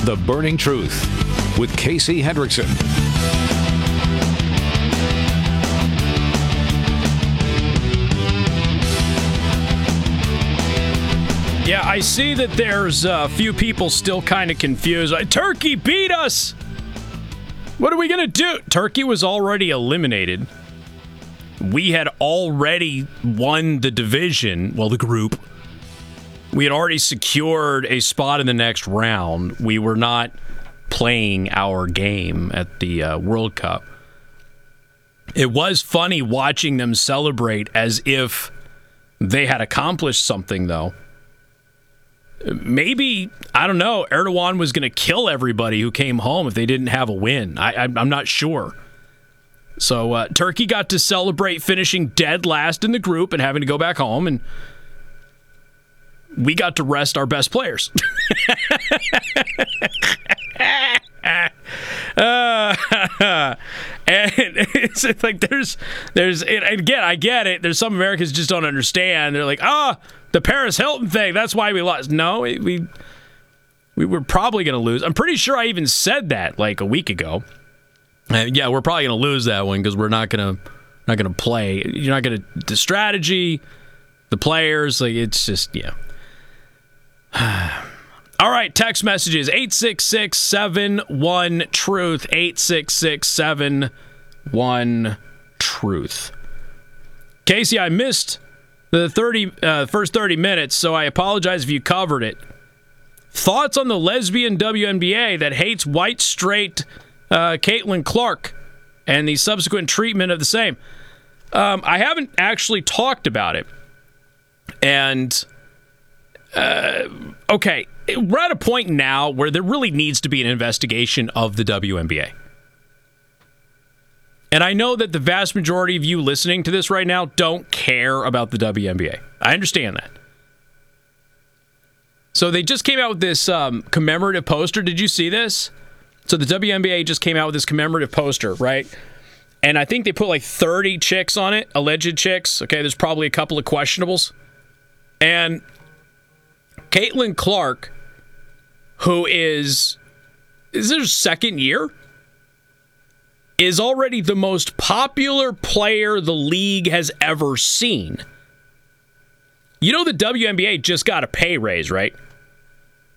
The Burning Truth with Casey Hendrickson. Yeah, I see that there's a few people still kind of confused. Like, Turkey beat us! What are we going to do? Turkey was already eliminated. We had already won the division, well, the group. We had already secured a spot in the next round. We were not playing our game at the World Cup. It was funny watching them celebrate as if they had accomplished something, though. Maybe, I don't know, Erdogan was going to kill everybody who came home if they didn't have a win. I'm not sure. So Turkey got to celebrate finishing dead last in the group and having to go back home, and we got to rest our best players. And it's like there's and again, I get it. There's some Americans just don't understand. They're like, the Paris Hilton thing, that's why we lost. No, we were probably going to lose. I'm pretty sure I even said that like a week ago. Yeah, we're probably going to lose that one because we're not going to play. You're not going to the strategy, the players, like it's just yeah. All right, text messages 866-71-TRUTH 866-71-TRUTH. Casey, I missed the first 30 minutes, so I apologize if you covered it. Thoughts on the lesbian WNBA that hates white straight Caitlin Clark and the subsequent treatment of the same? I haven't actually talked about it. And, okay, we're at a point now where there really needs to be an investigation of the WNBA. And I know that the vast majority of you listening to this right now don't care about the WNBA. I understand that. So they just came out with this commemorative poster. Did you see this? So the WNBA just came out with this commemorative poster, right? And I think they put like 30 chicks on it, alleged chicks. Okay, there's probably a couple of questionables. And Caitlin Clark, who is her second year, is already the most popular player the league has ever seen. You know the WNBA just got a pay raise, right?